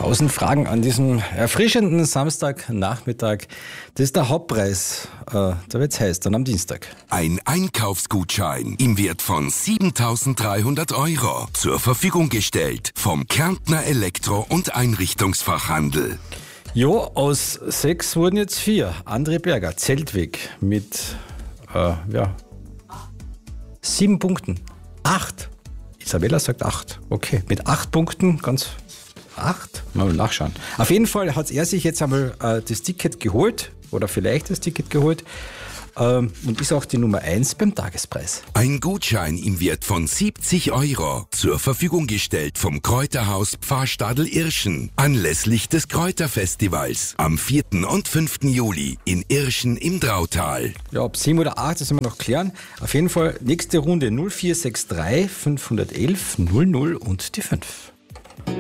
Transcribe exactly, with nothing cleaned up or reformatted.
Tausend Fragen an diesem erfrischenden Samstagnachmittag. Das ist der Hauptpreis. Äh, da wird's heiß, dann am Dienstag. Ein Einkaufsgutschein im Wert von siebentausenddreihundert Euro zur Verfügung gestellt vom Kärntner Elektro- und Einrichtungsfachhandel. Jo, aus sechs wurden jetzt vier. André Berger, Zeltweg mit äh, ja, sieben Punkten. Acht. Isabella sagt acht. Okay, mit acht Punkten, ganz acht? Mal nachschauen. Auf jeden Fall hat er sich jetzt einmal äh, das Ticket geholt oder vielleicht das Ticket geholt ähm, und ist auch die Nummer eins beim Tagespreis. Ein Gutschein im Wert von siebzig Euro zur Verfügung gestellt vom Kräuterhaus Pfarrstadel Irschen anlässlich des Kräuterfestivals am vierten und fünften Juli in Irschen im Drautal. Ja, ob sieben oder acht, das müssen wir noch klären. Auf jeden Fall nächste Runde null vier sechs drei fünf eins eins null null und die fünf.